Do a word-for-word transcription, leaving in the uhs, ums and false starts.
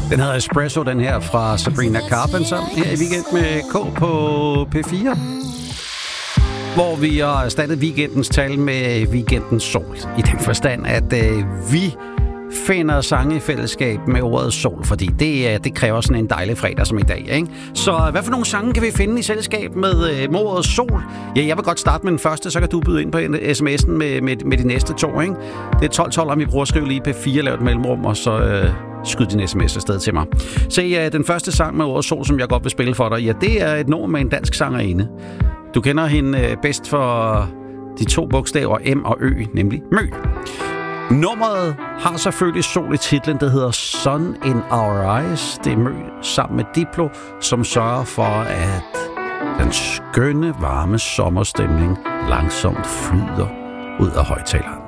Den hedder Espresso, den her fra Sabrina Carpenter, her i Weekend med K på P fire. Hvor vi har erstattet weekendens tal med weekendens sol. I den forstand, at øh, vi finder sange i fællesskab med ordet sol, fordi det, det kræver sådan en dejlig fredag som i dag, ikke? Så hvad for nogle sange kan vi finde i selskab med, med ordet sol? Ja, jeg vil godt starte med den første, så kan du byde ind på sms'en med, med, med de næste to, ikke? Det er tolv tolv, om vi bruger at skrive lige P fire, lave et mellemrum, og så øh, skyd din sms afsted til mig. Se, øh, den første sang med ordet sol, som jeg godt vil spille for dig, ja, det er et nummer med en dansk sangerinde. Du kender hende øh, bedst for de to bogstaver M og Ø, nemlig Mø. Nummeret har selvfølgelig sol i titlen, det hedder Sun in Our Eyes. Det er Mø sammen med Diplo, som sørger for, at den skønne, varme sommerstemning langsomt flyder ud af højtaleren.